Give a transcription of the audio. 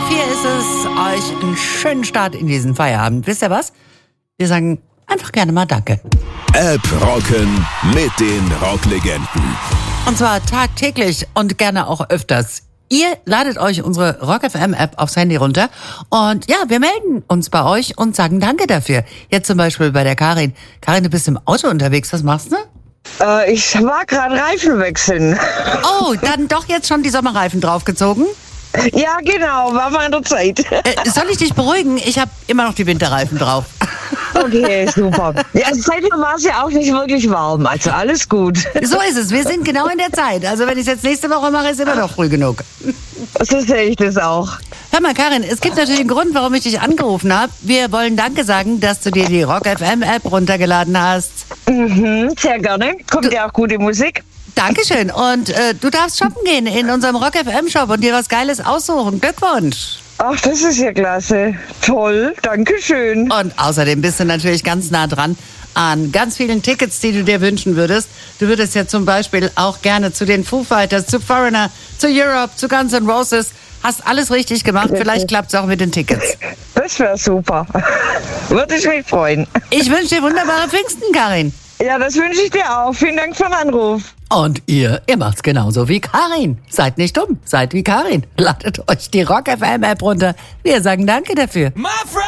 4 ist es. Euch einen schönen Start in diesen Feierabend. Wisst ihr was? Wir sagen einfach gerne mal Danke. App rocken mit den Rocklegenden. Und zwar tagtäglich und gerne auch öfters. Ihr ladet euch unsere Rock FM App aufs Handy runter und ja, wir melden uns bei euch und sagen Danke dafür. Jetzt zum Beispiel bei der Karin. Karin, du bist im Auto unterwegs, was machst du? Ich war gerade Reifen wechseln. Oh, dann doch jetzt schon die Sommerreifen draufgezogen? Ja, genau, war mal an der Zeit. Soll ich dich beruhigen? Ich habe immer noch die Winterreifen drauf. Okay, super. Ja, seitdem war es ja auch nicht wirklich warm, also alles gut. So ist es, wir sind genau in der Zeit. Also wenn ich es jetzt nächste Woche mache, ist immer noch früh genug. So sehe ich das auch. Hör mal, Karin, es gibt natürlich einen Grund, warum ich dich angerufen habe. Wir wollen Danke sagen, dass du dir die Rock FM App runtergeladen hast. Sehr gerne. Kommt ja auch gute Musik. Dankeschön. Und du darfst shoppen gehen in unserem Rock FM Shop und dir was Geiles aussuchen. Glückwunsch. Ach, das ist ja klasse. Toll, Dankeschön. Und außerdem bist du natürlich ganz nah dran an ganz vielen Tickets, die du dir wünschen würdest. Du würdest ja zum Beispiel auch gerne zu den Foo Fighters, zu Foreigner, zu Europe, zu Guns N' Roses. Hast alles richtig gemacht. Vielleicht klappt es auch mit den Tickets. Das wäre super. Würde ich mich freuen. Ich wünsche dir wunderbare Pfingsten, Karin. Ja, das wünsche ich dir auch. Vielen Dank für den Anruf. Und ihr macht's genauso wie Karin. Seid nicht dumm, seid wie Karin. Ladet euch die Rock FM App runter. Wir sagen Danke dafür.